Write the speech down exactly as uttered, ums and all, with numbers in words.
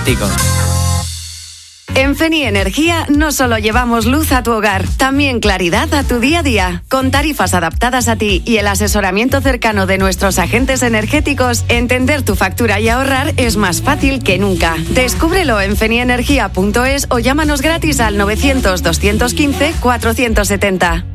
momentico. En Feni Energía no solo llevamos luz a tu hogar, también claridad a tu día a día. Con tarifas adaptadas a ti y el asesoramiento cercano de nuestros agentes energéticos, entender tu factura y ahorrar es más fácil que nunca. Descúbrelo en fenienergia punto es o llámanos gratis al novecientos, doscientos quince, cuatrocientos setenta.